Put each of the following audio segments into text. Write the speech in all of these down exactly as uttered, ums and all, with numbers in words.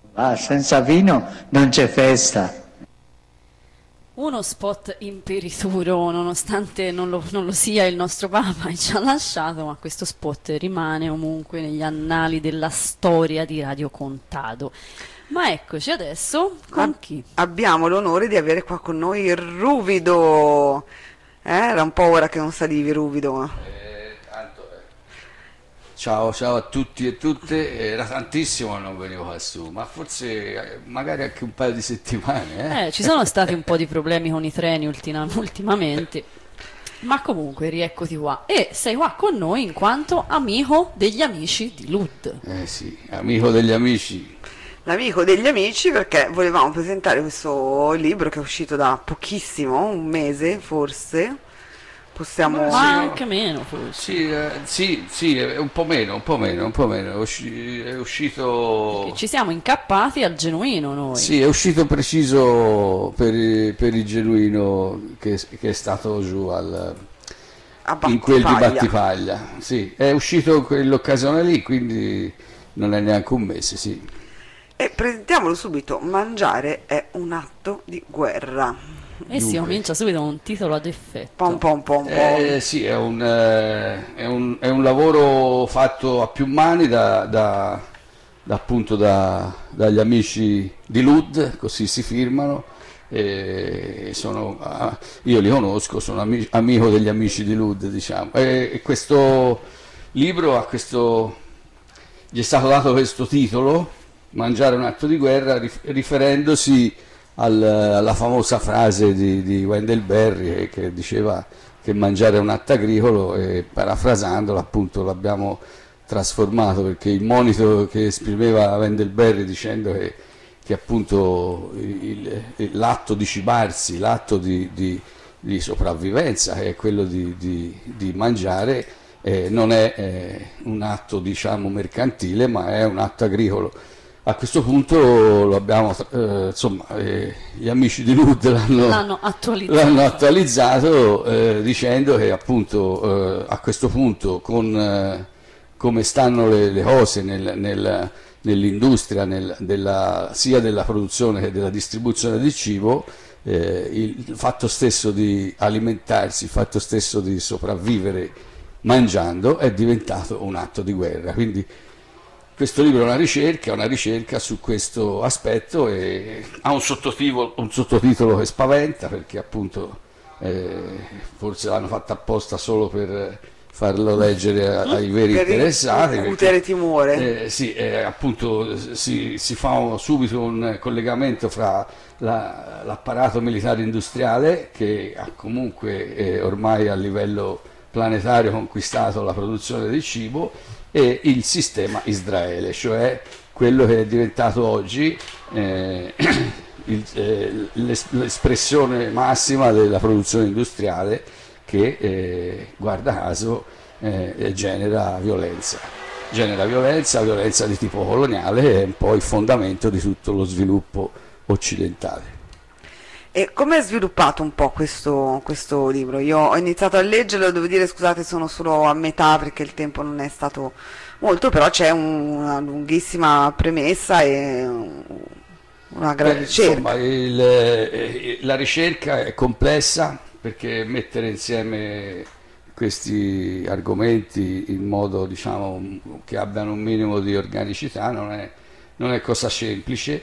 Ah, senza vino non c'è festa. Uno spot imperituro, nonostante non lo, non lo sia il nostro Papa e ci ha lasciato, ma questo spot rimane comunque negli annali della storia di Radio Contado. Ma eccoci adesso con Ab- chi? abbiamo l'onore di avere qua con noi il Ruvido. Eh, era un po' ora che non salivi, Ruvido. Eh, tanto, eh. Ciao, ciao a tutti e tutte, era tantissimo che non venivo qua su, ma forse eh, magari anche un paio di settimane. Eh? Eh, ci sono stati un po' di problemi con i treni ultima- ultimamente, ma comunque rieccoti qua. E sei qua con noi in quanto amico degli amici di Lud. Eh sì, amico degli amici. L'amico degli amici, perché volevamo presentare questo libro che è uscito da pochissimo, un mese forse. Possiamo... Ma Ma sì, no. anche meno forse. Sì, eh, sì, sì, è un po' meno, un po' meno, un po' meno, è, usci- è uscito... Perché ci siamo incappati al genuino noi. Sì, è uscito preciso per, i- per il genuino che, che è stato giù al... a in quel di Battipaglia. Battipaglia, sì, è uscito in quell'occasione lì, quindi non è neanche un mese, sì. E presentiamolo subito, mangiare è un atto di guerra. E si Dunque. comincia subito con un titolo ad effetto. Pom pom pom pom. Eh, sì, è un, eh, è un- è un lavoro fatto a più mani da, da- da, appunto da- dagli amici di Lud, così si firmano. E sono, ah, io li conosco, sono ami- amico degli amici di Lud, diciamo. E, e questo libro ha questo, gli è stato dato questo titolo, Mangiare è un atto di guerra, rif- riferendosi al- alla famosa frase di, di Wendell Berry che, che diceva che mangiare è un atto agricolo, e parafrasandolo appunto l'abbiamo trasformato, perché il monito che esprimeva Wendell Berry dicendo che, che appunto il- il- l'atto di cibarsi, l'atto di, di- di sopravvivenza, che è quello di, di- di mangiare, eh, non è eh, un atto diciamo mercantile, ma è un atto agricolo. A questo punto lo abbiamo, eh, insomma, eh, gli amici di Lud l'hanno, L'hanno attualizzato. l'hanno attualizzato eh, dicendo che appunto eh, a questo punto con eh, come stanno le, le cose nel- nel- nell'industria nel- della- sia della produzione che della distribuzione di cibo, eh, il, il fatto stesso di alimentarsi, il fatto stesso di sopravvivere mangiando è diventato un atto di guerra. Quindi questo libro è una ricerca, una ricerca su questo aspetto, e ha un sottotitolo, un sottotitolo che spaventa, perché appunto eh, forse l'hanno fatto apposta solo per farlo leggere a- ai veri Per interessati. incutere perché, timore. eh, sì, eh, appunto si, si fa un- subito un collegamento fra la- l'apparato militare industriale, che ha comunque eh, ormai a livello planetario conquistato la produzione di cibo, e il sistema Israele, cioè quello che è diventato oggi eh, il- eh, l'es- l'espressione massima della produzione industriale, che eh, guarda caso eh, genera violenza. Genera violenza, violenza di tipo coloniale, è un po' il fondamento di tutto lo sviluppo occidentale. E come è sviluppato un po' questo, questo libro? Io ho iniziato a leggerlo, devo dire, scusate, sono solo a metà perché il tempo non è stato molto, però c'è un- una lunghissima premessa e un- una gran Beh, ricerca. insomma, il- eh, la ricerca è complessa, perché mettere insieme questi argomenti in modo, diciamo, che abbiano un minimo di organicità non è, non è cosa semplice.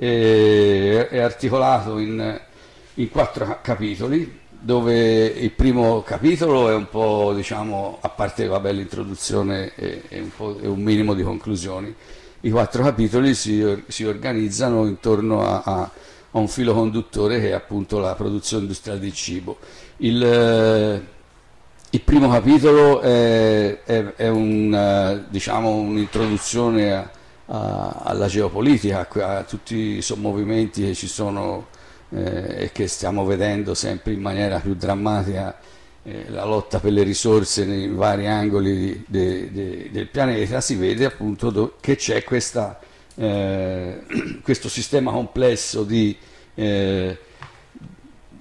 E è articolato in, in quattro ca- capitoli, dove il primo capitolo è un po', diciamo, a parte vabbè, l'introduzione e, e un po', e un minimo di conclusioni. I quattro capitoli si, or- si organizzano intorno a, a- a un filo conduttore, che è appunto la produzione industriale di cibo. Il, eh, il primo capitolo è, è- è un, eh, diciamo, un'introduzione a- a- alla geopolitica, a, a tutti i sommovimenti che ci sono eh, e che stiamo vedendo sempre in maniera più drammatica, eh, la lotta per le risorse nei vari angoli de- de- del pianeta. Si vede appunto do- che c'è questa, eh, questo sistema complesso di, eh,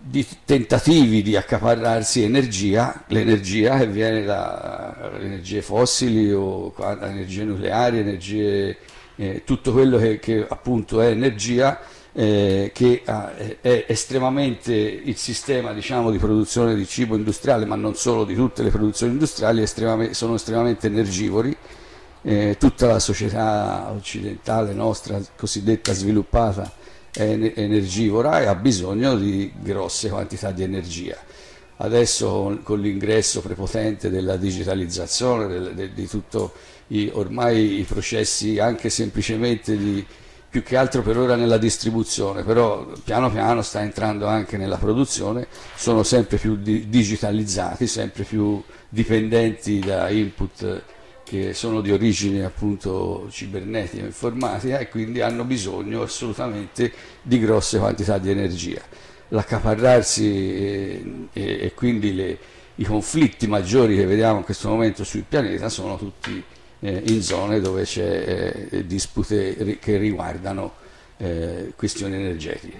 di tentativi di accaparrarsi energia, l'energia che viene dalle energie fossili o da energie nucleari, energie, eh, tutto quello che, che appunto è energia, eh, che ah, è estremamente, il sistema, diciamo, di produzione di cibo industriale, ma non solo, di tutte le produzioni industriali, estremamente, sono estremamente energivori. Eh, tutta la società occidentale nostra, cosiddetta sviluppata, è energivora e ha bisogno di grosse quantità di energia. Adesso con l'ingresso prepotente della digitalizzazione, del, de, di tutto i, ormai i processi anche semplicemente di, più che altro per ora nella distribuzione, però piano piano sta entrando anche nella produzione, sono sempre più di, digitalizzati, sempre più dipendenti da input che sono di origine appunto cibernetica, informatica, e quindi hanno bisogno assolutamente di grosse quantità di energia. L'accaparrarsi e, e, e quindi le, i conflitti maggiori che vediamo in questo momento sul pianeta sono tutti eh, in zone dove c'è eh, dispute che riguardano eh, questioni energetiche.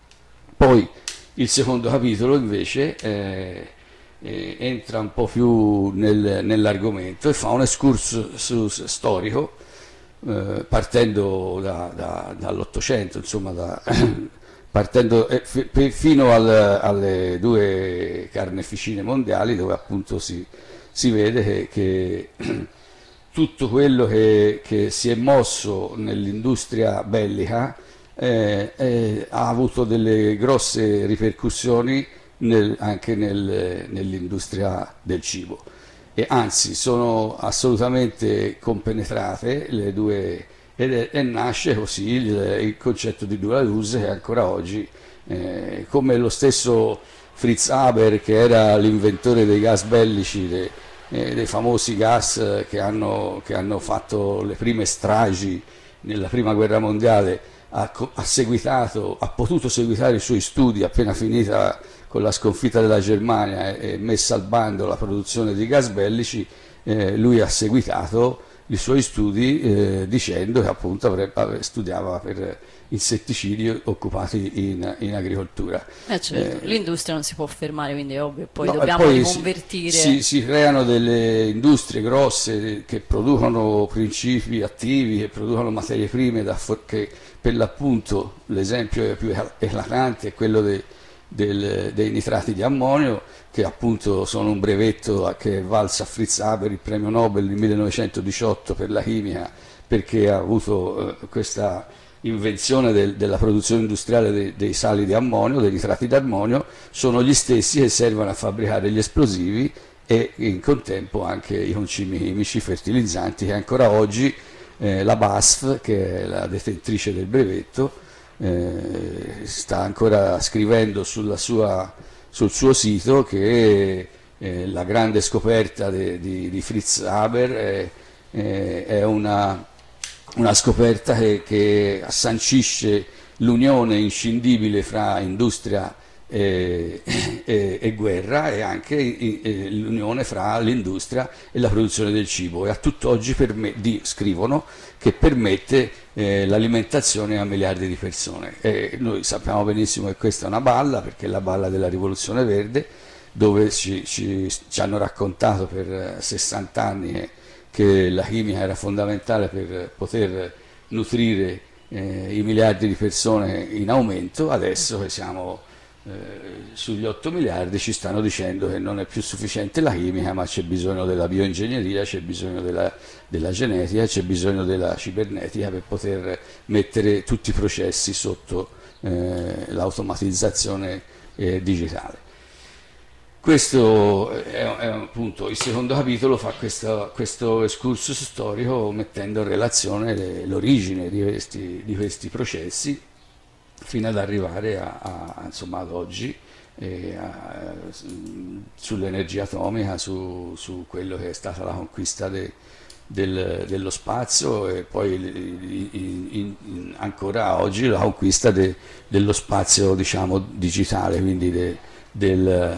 Poi il secondo capitolo invece eh, Eh, entra un po' più nel, nell'argomento e fa un excursus storico eh, partendo da, da, dall'Ottocento, insomma da, partendo eh, f- fino al, alle due carneficine mondiali, dove appunto si, si vede che, che tutto quello che, che si è mosso nell'industria bellica eh, eh, ha avuto delle grosse ripercussioni Nel, anche nel, nell'industria del cibo, e anzi sono assolutamente compenetrate le due, e, e nasce così il, il concetto di dual use che ancora oggi, eh, come lo stesso Fritz Haber, che era l'inventore dei gas bellici, de, eh, dei famosi gas che hanno, che hanno fatto le prime stragi nella prima guerra mondiale, ha, ha seguitato, ha potuto seguitare i suoi studi appena finita con la sconfitta della Germania e messa al bando la produzione di gas bellici. Eh, lui ha seguitato i suoi studi eh, dicendo che appunto avrebbe, studiava per insetticidi occupati in, in agricoltura. Eh certo, eh, l'industria non si può fermare, quindi è ovvio, poi no, dobbiamo poi riconvertire. Si, si, si creano delle industrie grosse che producono principi attivi, che producono materie prime, da for- che per l'appunto l'esempio più eclatante è quello dei Del, dei nitrati di ammonio, che appunto sono un brevetto che è valso a Fritz Haber il premio Nobel nel millenovecentodiciotto per la chimica, perché ha avuto eh, questa invenzione del, della produzione industriale dei, dei sali di ammonio, dei nitrati di ammonio. Sono gli stessi che servono a fabbricare gli esplosivi e in contempo anche i concimi chimici, fertilizzanti, che ancora oggi eh, la B A S F, che è la detentrice del brevetto, Eh, sta ancora scrivendo sulla sua, sul suo sito che eh, la grande scoperta de, di, di Fritz Haber è, è, è una, una scoperta che, che sancisce l'unione inscindibile fra industria e, e, e guerra, e anche e, l'unione fra l'industria e la produzione del cibo, e a tutt'oggi perme- di, scrivono che permette eh, l'alimentazione a miliardi di persone. E noi sappiamo benissimo che questa è una balla, perché è la balla della rivoluzione verde, dove ci, ci, ci hanno raccontato per sessanta anni che, che la chimica era fondamentale per poter nutrire eh, i miliardi di persone in aumento. Adesso che siamo Eh, sugli otto miliardi ci stanno dicendo che non è più sufficiente la chimica, ma c'è bisogno della bioingegneria, c'è bisogno della, della genetica, c'è bisogno della cibernetica per poter mettere tutti i processi sotto eh, l'automatizzazione eh, digitale. Questo è, è appunto il secondo capitolo, fa questo, questo excursus storico mettendo in relazione le, l'origine di questi, di questi processi, fino ad arrivare a, a, insomma, ad oggi, eh, a, sull'energia atomica, su, su quello che è stata la conquista de, del, dello spazio, e poi in, in, in, ancora oggi la conquista de, dello spazio, diciamo, digitale, quindi de, del,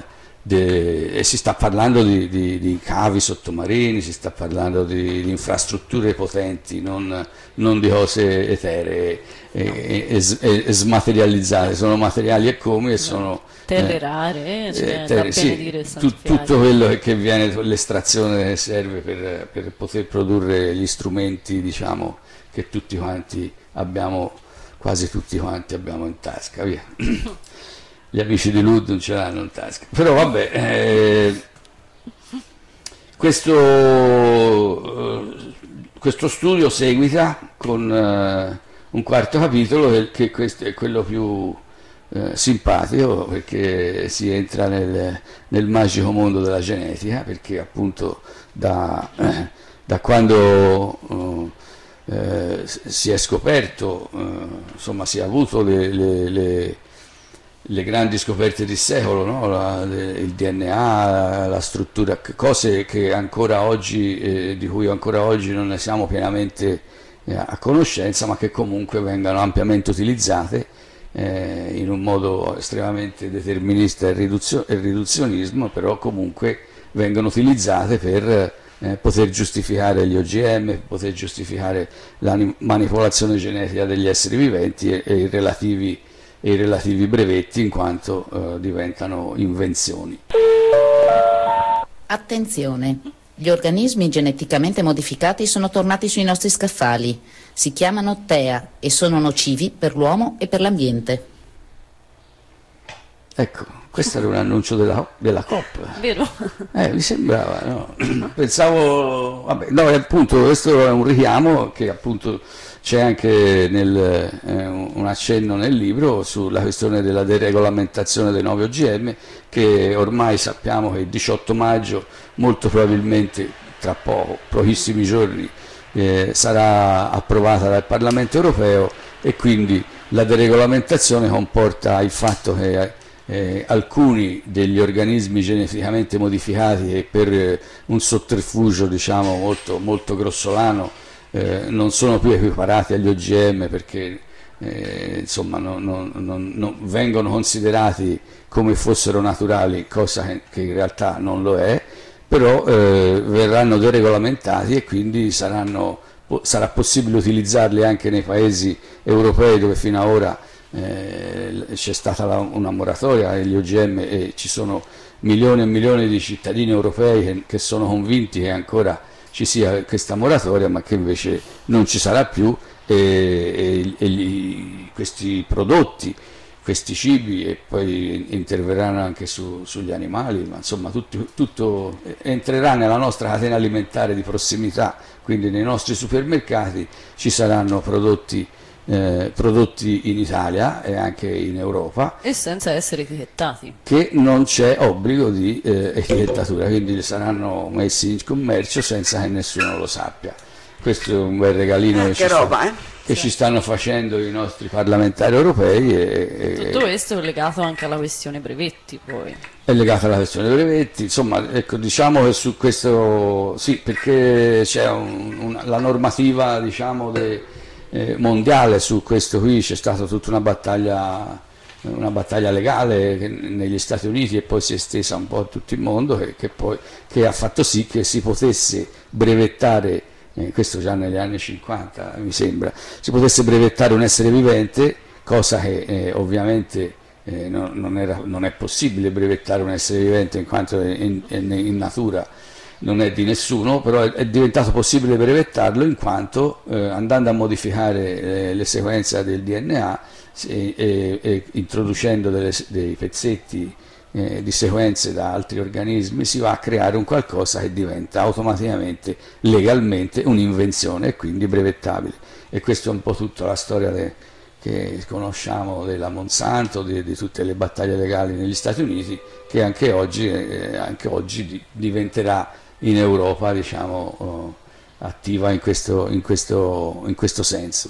de, e si sta parlando di, di, di cavi sottomarini, si sta parlando di, di infrastrutture potenti, non, non di cose eteree e, e, e, e smaterializzate, sono materiali e come e sono terre eh, rare, eh, cioè, terre, da sì, benedire e tu- santificare. tutto quello che, che viene, l'estrazione che serve per, per poter produrre gli strumenti, diciamo, che tutti quanti abbiamo, quasi tutti quanti abbiamo in tasca, via. Gli amici di Lud non ce l'hanno in tasca, però vabbè, eh, questo, eh, questo studio seguita con eh, un quarto capitolo che, che questo è quello più eh, simpatico, perché si entra nel, nel magico mondo della genetica, perché appunto da, eh, da quando eh, eh, si è scoperto, eh, insomma si è avuto le, le, le le grandi scoperte del secolo, no? La, le, il D N A, la struttura, cose che ancora oggi, eh, di cui ancora oggi non ne siamo pienamente eh, a conoscenza, ma che comunque vengano ampiamente utilizzate eh, in un modo estremamente determinista e, riduzio, e riduzionismo, però comunque vengono utilizzate per eh, poter giustificare gli O G M, poter giustificare la manipolazione genetica degli esseri viventi e, e i relativi e i relativi brevetti, in quanto eh, diventano invenzioni. Attenzione, gli organismi geneticamente modificati sono tornati sui nostri scaffali, si chiamano T E A e sono nocivi per l'uomo e per l'ambiente. Ecco, questo era un annuncio della, della COP. Vero? Eh, mi sembrava, no? Pensavo, vabbè, no, appunto, questo è un richiamo che appunto c'è anche nel, eh, un accenno nel libro sulla questione della deregolamentazione dei nuovi O G M, che ormai sappiamo che il diciotto maggio, molto probabilmente tra poco, pochissimi giorni, eh, sarà approvata dal Parlamento europeo, e quindi la deregolamentazione comporta il fatto che Eh, alcuni degli organismi geneticamente modificati che per eh, un sotterfugio, diciamo, molto, molto grossolano eh, non sono più equiparati agli O G M, perché eh, insomma non, non, non, non vengono considerati come fossero naturali, cosa che, che in realtà non lo è, però eh, verranno deregolamentati e quindi saranno, sarà possibile utilizzarli anche nei paesi europei dove fino ad ora Eh, c'è stata la, una moratoria agli O G M, e ci sono milioni e milioni di cittadini europei che, che sono convinti che ancora ci sia questa moratoria, ma che invece non ci sarà più, e, e, e gli, questi prodotti, questi cibi, e poi interverranno anche su, sugli animali, ma insomma tutto, tutto entrerà nella nostra catena alimentare di prossimità, quindi nei nostri supermercati ci saranno prodotti Eh, prodotti in Italia e anche in Europa, E senza essere etichettati. che non c'è obbligo di eh, etichettatura, quindi saranno messi in commercio senza che nessuno lo sappia. Questo è un bel regalino Eh, che, che ci, roba, sta, eh? che ci stanno facendo i nostri parlamentari europei, e, e Tutto questo è legato anche alla questione brevetti, poi. è legato alla questione dei brevetti. Insomma, ecco, diciamo che su questo sì, perché c'è un, un, la normativa, diciamo, de, Eh, mondiale su questo. Qui c'è stata tutta una battaglia, una battaglia legale che, negli Stati Uniti, e poi si è estesa un po' a tutto il mondo, che, che, poi, che ha fatto sì che si potesse brevettare, eh, questo già negli anni cinquanta mi sembra, si potesse brevettare un essere vivente, cosa che eh, ovviamente eh, non, non, era, non è possibile brevettare un essere vivente, in quanto in, in, in natura non è di nessuno, però è, è diventato possibile brevettarlo, in quanto eh, andando a modificare eh, le sequenze del D N A e, e, e introducendo delle, dei pezzetti eh, di sequenze da altri organismi, si va a creare un qualcosa che diventa automaticamente, legalmente, un'invenzione e quindi brevettabile. E questa è un po' tutta la storia de, che conosciamo della Monsanto, di, di tutte le battaglie legali negli Stati Uniti, che anche oggi, eh, anche oggi di, diventerà in Europa, diciamo, oh, attiva in questo, in, questo, in questo senso.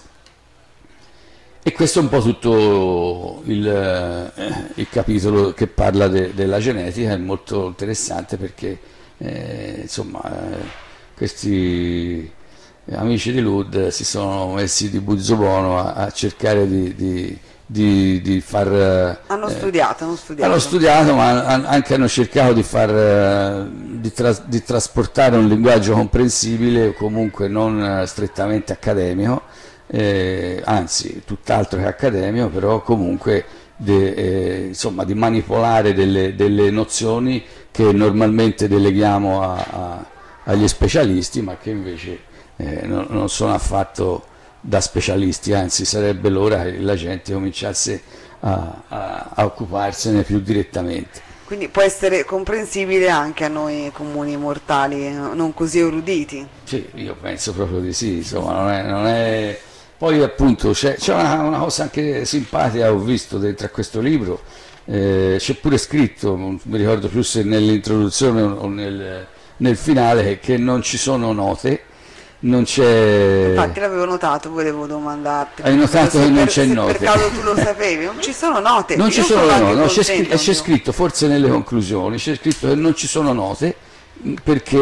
E questo è un po' tutto il, eh, il capitolo che parla de, della genetica, è molto interessante, perché eh, insomma eh, questi amici di Lud si sono messi di buzzo buono a, a cercare di, di, di, di far... Hanno eh, studiato, hanno studiato. Hanno studiato, ma han- anche hanno cercato di, far, eh, di, tras- di trasportare un linguaggio comprensibile, comunque non eh, strettamente accademico, eh, anzi tutt'altro che accademico, però comunque de, eh, insomma, di manipolare delle, delle nozioni che normalmente deleghiamo a, a, agli specialisti, ma che invece eh, non, non sono affatto da specialisti, anzi sarebbe l'ora che la gente cominciasse a, a, a occuparsene più direttamente. Quindi può essere comprensibile anche a noi comuni mortali, non così eruditi. Sì, io penso proprio di sì, insomma, non è... Non è... Poi appunto c'è, c'è una, una cosa anche simpatica, ho visto dentro a questo libro, eh, c'è pure scritto, non mi ricordo più se nell'introduzione o nel, nel finale, che, che non ci sono note. Non c'è... Infatti l'avevo notato, volevo domandarti. Hai notato che non c'è note? Per caso tu lo sapevi, non ci sono note. Non Io ci sono anche note, no, c'è, contenta, scritto, c'è mio. scritto forse nelle conclusioni, c'è scritto che non ci sono note perché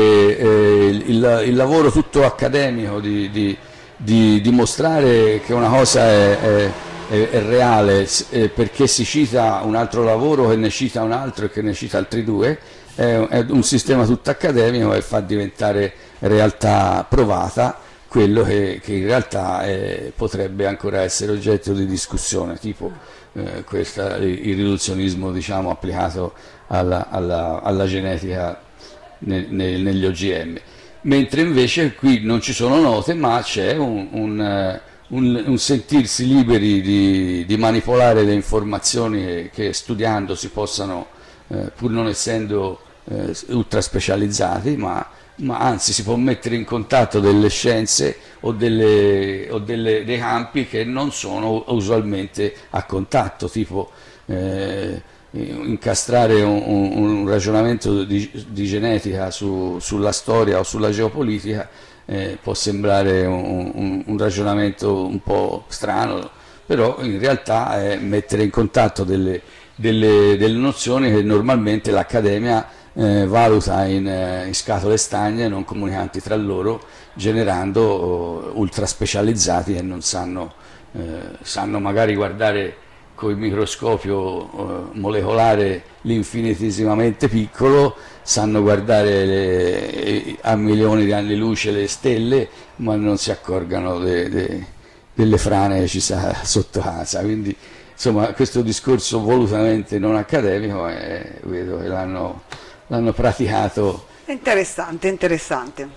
eh, il, il lavoro tutto accademico di, di, di dimostrare che una cosa è, è, è, è reale eh, perché si cita un altro lavoro che ne cita un altro e che ne cita altri due, è, è un sistema tutto accademico e fa diventare realtà provata quello che, che in realtà è, potrebbe ancora essere oggetto di discussione, tipo eh, questa, il riduzionismo, diciamo, applicato alla, alla, alla genetica nel, nel, negli O G M, mentre invece qui non ci sono note, ma c'è un, un, un, un sentirsi liberi di, di manipolare le informazioni che, che studiando si possano, eh, pur non essendo eh, ultra specializzati, ma ma anzi si può mettere in contatto delle scienze o, delle, o delle, dei campi che non sono usualmente a contatto, tipo eh, incastrare un, un ragionamento di, di genetica su, sulla storia o sulla geopolitica eh, può sembrare un, un, un ragionamento un po' strano, però in realtà è mettere in contatto delle, delle, delle nozioni che normalmente l'accademia Eh, valuta in, eh, in scatole stagne non comunicanti tra loro, generando uh, ultra specializzati che non sanno, eh, sanno magari guardare con il microscopio uh, molecolare l'infinitesimamente piccolo, sanno guardare le, a milioni di anni luce le stelle, ma non si accorgano de, de, delle frane che ci sta sotto casa. Quindi insomma questo discorso volutamente non accademico eh, vedo che l'hanno l'hanno praticato. Interessante, interessante.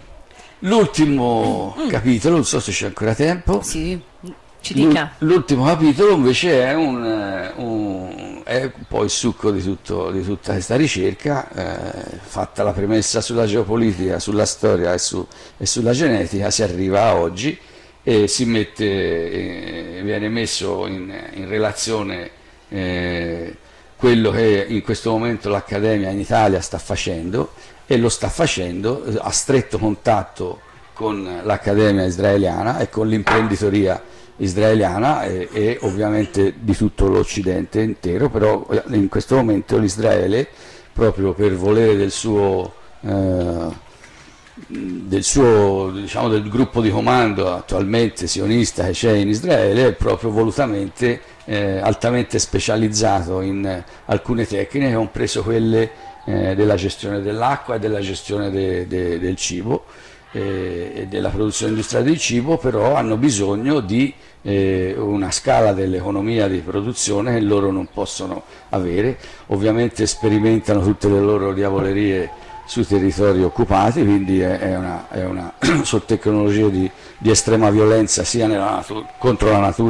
L'ultimo Mm. capitolo, non so se c'è ancora tempo. Sì, ci dica. L'ul- L'ultimo capitolo invece è un, eh, un è un po' il succo di, tutto, di tutta questa ricerca, eh, fatta la premessa sulla geopolitica, sulla storia e, su, e sulla genetica, si arriva a oggi e si mette, eh, viene messo in, in relazione eh, quello che in questo momento l'Accademia in Italia sta facendo, e lo sta facendo a stretto contatto con l'Accademia israeliana e con l'imprenditoria israeliana e, e ovviamente di tutto l'Occidente intero, però in questo momento l'Israele, proprio per volere del suo, eh, del suo diciamo del gruppo di comando attualmente sionista che c'è in Israele, è proprio volutamente eh, altamente specializzato in eh, alcune tecniche, compreso quelle eh, della gestione dell'acqua e della gestione de, de, del cibo eh, e della produzione industriale del cibo, però hanno bisogno di eh, una scala dell'economia di produzione che loro non possono avere. Ovviamente sperimentano tutte le loro diavolerie sui territori occupati, quindi è, è una, è una sono tecnologie di, di estrema violenza sia nella natura, contro la natura